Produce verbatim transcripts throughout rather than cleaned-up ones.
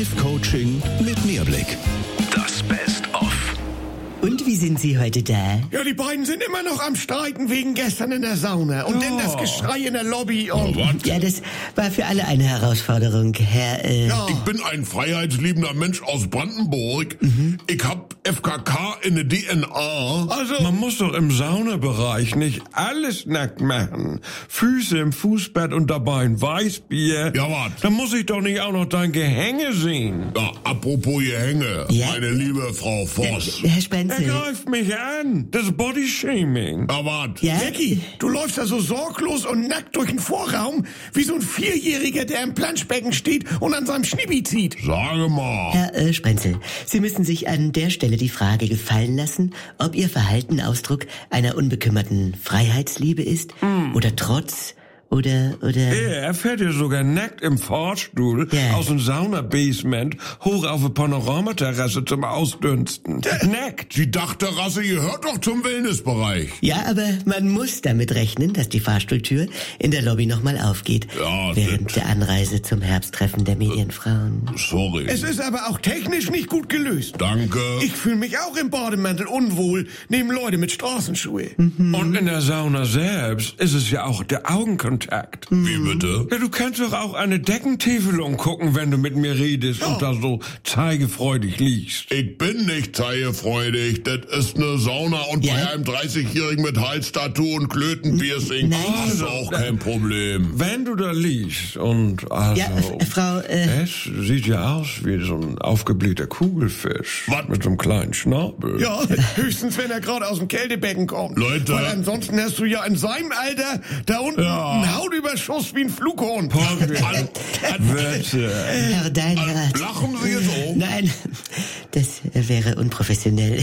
Live-Coaching mit Mehrblick. Das Best-of. Und wie sind Sie heute da? Ja, die beiden sind immer noch am Streiten wegen gestern in der Sauna. Und dann das Geschrei in der Lobby und... Ja, das war für alle eine Herausforderung, Herr... Äh Ja. Ich bin ein freiheitsliebender Mensch aus Brandenburg. Mhm. Ich hab F K K in der D N A. Also, Man muss doch im Saunabereich nicht alles nackt machen. Füße im Fußbett und dabei ein Weißbier. Ja, wat? Dann muss ich doch nicht auch noch dein Gehänge sehen. Ja, apropos Gehänge, Ja. meine liebe Frau Voss. Herr Er Spenzel. greift mich an. Das ist Bodyshaming. Ja, wat? Ja? Jackie, du läufst da so sorglos und nackt durch den Vorraum, wie so ein Vierjähriger, der im Planschbecken steht und an seinem Schnibbi zieht. Sage mal. Herr äh, Spenzel, Sie müssen sich an der Stelle die Frage gefallen lassen, ob Ihr Verhalten Ausdruck einer unbekümmerten Freiheitsliebe ist oder Trotz oder... oder Er fährt ja sogar nackt im Fahrstuhl Ja. aus dem Saunabasement hoch auf eine Panoramaterrasse zum Ausdünsten. Nackt. Die Dachterrasse gehört doch zum Wellnessbereich. Ja, aber man muss damit rechnen, dass die Fahrstuhltür in der Lobby nochmal aufgeht. Ja, während das- der Anreise zum Herbsttreffen der Medienfrauen. Sorry. Es ist aber auch technisch nicht gut gelöst. Danke. Ich fühle mich auch im Bademantel unwohl, neben Leute mit Straßenschuhe. Und in der Sauna selbst ist es ja auch der Augenkontakt. Wie bitte? Ja, du kannst doch auch eine Deckentäfelung gucken, wenn du mit mir redest und da so zeigefreudig liegst. Ich bin nicht zeigefreudig. Das ist eine Sauna und Ja? bei einem dreißigjährigen mit Halstattoo und Klötenpiercing Nein. ist auch kein Problem. Wenn du da liegst und also... Ja, äh, Frau, äh, Es sieht ja aus wie so ein aufgeblähter Kugelfisch. Was? Mit so einem kleinen Schnabel. Ja, höchstens, wenn er gerade aus dem Kältebecken kommt. Leute. Weil ansonsten hast du ja in seinem Alter da unten Ja. einen Hautüberschuss wie ein Flughund. An, an, Wette. Herr Deinhardt. lachen Sie jetzt auch? Nein, das wäre unprofessionell.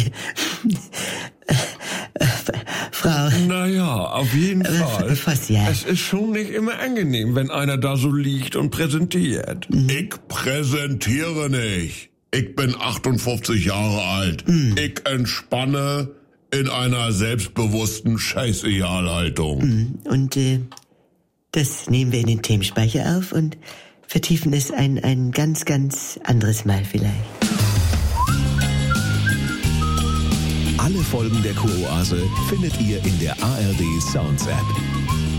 Frau, Naja, auf jeden Äh, Fall. Voss, ja. Es ist schon nicht immer angenehm, wenn einer da so liegt und präsentiert. Ich präsentiere nicht. Ich bin achtundfünfzig Jahre alt. Ich entspanne in einer selbstbewussten Scheißegalhaltung. und äh, das nehmen wir in den Themenspeicher auf und vertiefen es ein, ein ganz, ganz anderes Mal vielleicht. Alle Folgen der Kuroase findet ihr in der A R D Sounds App.